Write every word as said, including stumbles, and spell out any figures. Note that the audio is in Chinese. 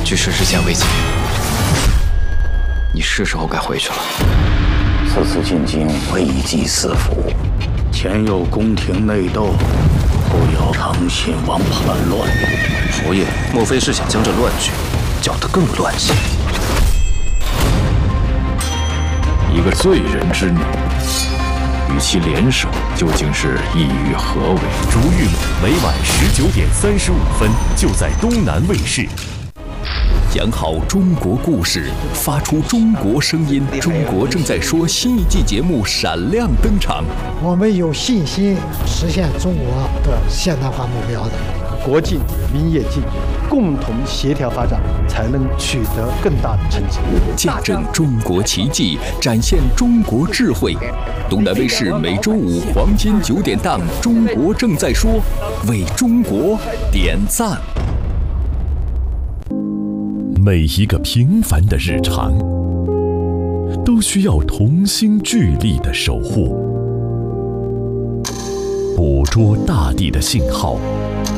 局势日渐危急，你是时候该回去了。 此次进京，危机四伏，前有宫廷内斗，后有长信王叛乱。 侯爷，莫非是想将这乱局搅得更乱些？ 一个罪人之女，与其联手，究竟是意欲何为？ 逐玉梦每晚十九点三十五分，就在东南卫视。 讲好中国故事，发出中国声音。中国正在说新一季节目闪亮登场。 我们有信心实现中国的现代化目标的。 国进民也进，共同协调发展，才能取得更大的成绩。 见证中国奇迹，展现中国智慧。东南卫视每周五黄金九点档《中国正在说》，为中国点赞。 每一个平凡的日常，都需要同心聚力的守护，捕捉大地的信号，